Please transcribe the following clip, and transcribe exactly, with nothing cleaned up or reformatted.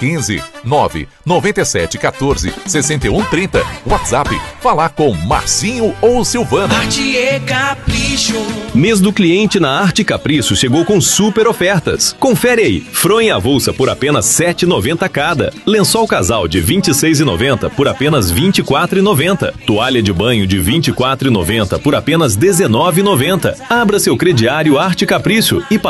quinze, nove nove sete um quatro, seis um três zero. WhatsApp, falar com Marcinho ou Silvana. Arte e Capricho. Mês do cliente na Arte Capricho chegou com super ofertas. Confere aí, fronha avulsa por apenas sete reais e noventa centavos cada. Lençol casal de vinte e seis reais e noventa centavos por apenas vinte e quatro reais e noventa centavos. Toalha de banho de vinte e quatro reais e noventa centavos por apenas dezenove reais e noventa centavos. Abra seu crediário Arte Capricho e